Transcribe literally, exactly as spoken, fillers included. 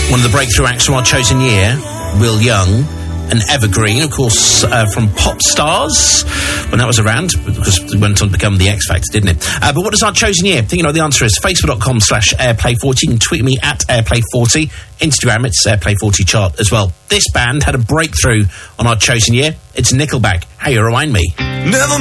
One of the breakthrough acts from our chosen year, Will Young, an evergreen, of course, uh, from Pop Stars, when that was around, because it went on to become the X Factor, didn't it? Uh, but what is our chosen year? I think you know the answer is facebook.com slash airplay40. You can tweet me at airplay forty. Instagram, it's airplay forty chart as well. This band had a breakthrough on our chosen year. It's Nickelback. Hey, you remind me. Never